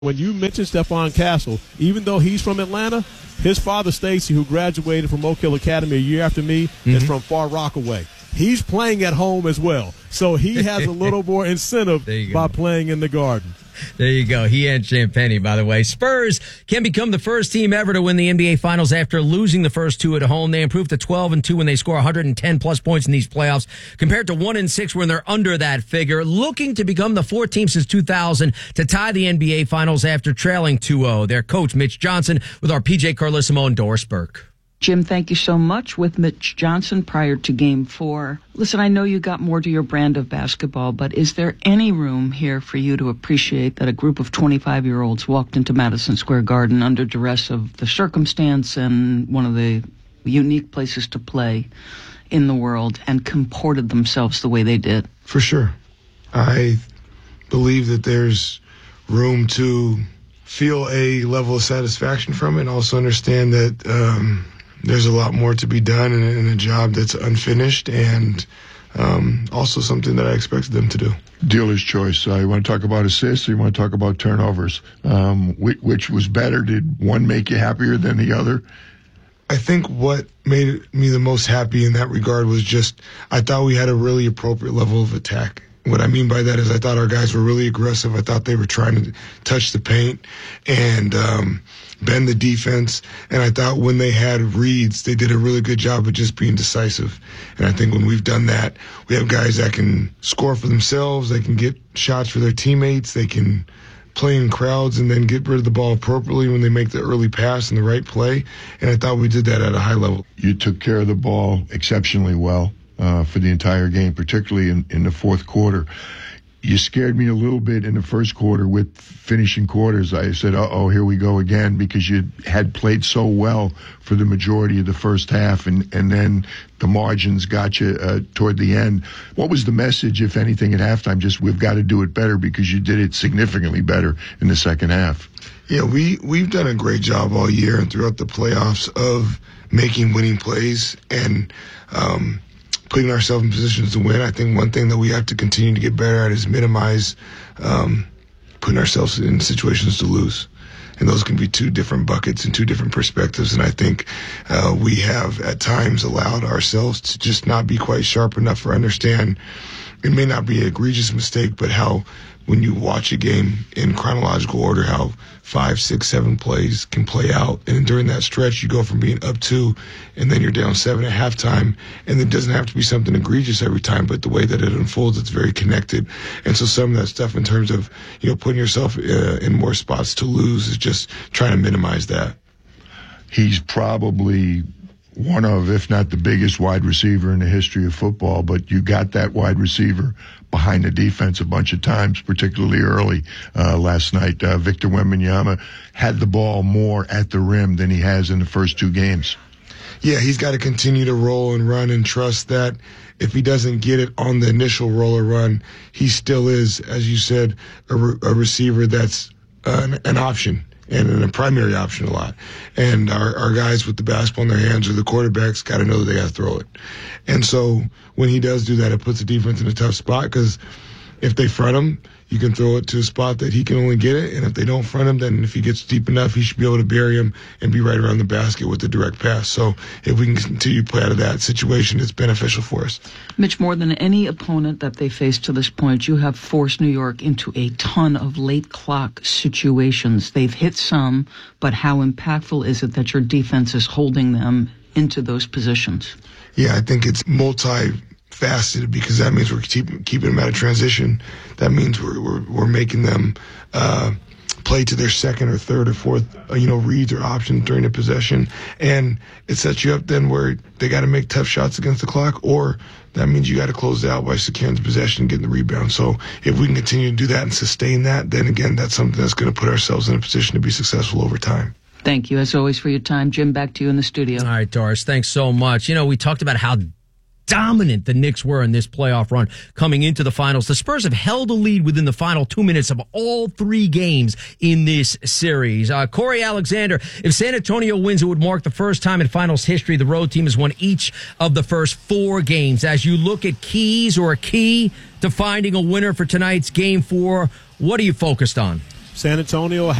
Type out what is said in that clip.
When you mention Stephon Castle, even though he's from Atlanta, his father, Stacy, who graduated from Oak Hill Academy a year after me, is from Far Rockaway. He's playing at home as well. So he has a little more incentive by playing in the Garden. There you go. He and Champagne, by the way. Spurs can become the first team ever to win the NBA Finals after losing the first two at home. They improved to 12-2 when they score 110-plus points in these playoffs, compared to 1-6 when they're under that figure. Looking to become the fourth team since 2000 to tie the NBA Finals after trailing 2-0. Their coach, Mitch Johnson, with our PJ Carlissimo and Doris Burke. Jim, thank you so much. With Mitch Johnson prior to Game 4. Listen, I know you got more to your brand of basketball, but is there any room here for you to appreciate that a group of 25-year-olds walked into Madison Square Garden under duress of the circumstance and one of the unique places to play in the world and comported themselves the way they did? For sure. I believe that there's room to feel a level of satisfaction from it and also understand that there's a lot more to be done in a job that's unfinished and also something that I expected them to do. Dealer's choice. You want to talk about assists or you want to talk about turnovers? Which was better? Did one make you happier than the other? I think what made me the most happy in that regard was just I thought we had a really appropriate level of attack. What I mean by that is I thought our guys were really aggressive. I thought they were trying to touch the paint and bend the defense. And I thought when they had reads, they did a really good job of just being decisive. And I think when we've done that, we have guys that can score for themselves. They can get shots for their teammates. They can play in crowds and then get rid of the ball appropriately when they make the early pass and the right play. And I thought we did that at a high level. You took care of the ball exceptionally well for the entire game, particularly in the fourth quarter. You scared me a little bit in the first quarter with finishing quarters. I said, uh-oh, here we go again, because you had played so well for the majority of the first half, and then the margins got you toward the end. What was the message, if anything, at halftime? Just we've got to do it better because you did it significantly better in the second half. Yeah, we've done a great job all year and throughout the playoffs of making winning plays and putting ourselves in positions to win. I think one thing that we have to continue to get better at is minimize putting ourselves in situations to lose. And those can be two different buckets and two different perspectives. And I think we have at times allowed ourselves to just not be quite sharp enough or understand. It may not be an egregious mistake, but how when you watch a game in chronological order, how 5, 6, 7 plays can play out. And during that stretch, you go from being up 2 and then you're down 7 at halftime. And it doesn't have to be something egregious every time, but the way that it unfolds, it's very connected. And so some of that stuff in terms of, putting yourself in more spots to lose is just trying to minimize that. He's probably one of, if not the biggest wide receiver in the history of football, but you got that wide receiver behind the defense a bunch of times, particularly early last night. Victor Wembanyama had the ball more at the rim than he has in the first 2 games. Yeah, he's got to continue to roll and run and trust that if he doesn't get it on the initial roll or run, he still is, as you said, a receiver that's an option. And a primary option a lot. And our guys with the basketball in their hands or the quarterbacks got to know that they got to throw it. And so when he does do that, it puts the defense in a tough spot because if they front him, you can throw it to a spot that he can only get it. And if they don't front him, then if he gets deep enough, he should be able to bury him and be right around the basket with the direct pass. So if we can continue to play out of that situation, it's beneficial for us. Mitch, more than any opponent that they faced to this point, you have forced New York into a ton of late clock situations. They've hit some, but how impactful is it that your defense is holding them into those positions? Yeah, I think it's multi-faceted because that means we're keeping them out of transition. That means we're making them play to their second or third or fourth, reads or options during the possession. And it sets you up then where they got to make tough shots against the clock, or that means you got to close it out by securing the possession and getting the rebound. So if we can continue to do that and sustain that, then again, that's something that's going to put ourselves in a position to be successful over time. Thank you, as always, for your time. Jim, back to you in the studio. All right, Doris, thanks so much. We talked about how dominant the Knicks were in this playoff run coming into the finals. The Spurs have held a lead within the final 2 minutes of all 3 games in this series. Corey Alexander, if San Antonio wins, it would mark the first time in finals history the road team has won each of the first 4 games. As you look at keys or a key to finding a winner for tonight's Game 4, what are you focused on? San Antonio